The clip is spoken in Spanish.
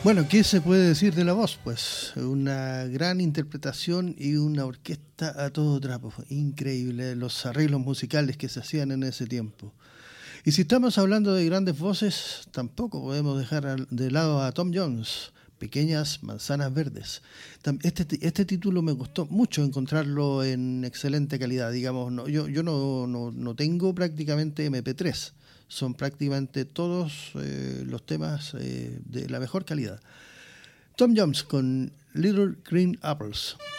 Bueno, ¿qué se puede decir de la voz? Pues una gran interpretación y una orquesta a todo trapo. Increíble los arreglos musicales que se hacían en ese tiempo. Y si estamos hablando de grandes voces, tampoco podemos dejar de lado a Tom Jones, Pequeñas Manzanas Verdes. Este título me costó mucho encontrarlo en excelente calidad. Digamos, yo no tengo prácticamente MP3. Son prácticamente todos los temas de la mejor calidad. Tom Jones con Little Green Apples.